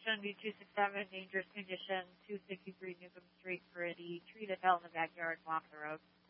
Sean B. 267, dangerous condition, 263 Newcomb Street, Peretti, tree that fell in the backyard and off the road.